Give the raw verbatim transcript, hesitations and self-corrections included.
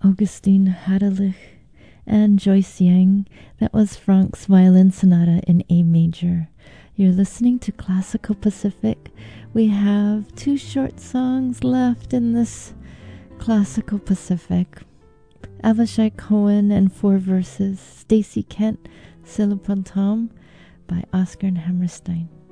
Augustin Hadelich and Joyce Yang. That was Franck's Violin Sonata in A major. You're listening to Classical Pacific. We have two short songs left in this Classical Pacific. Avishai Cohen and Four Verses, Stacey Kent, Silapantam by Oscar and Hammerstein.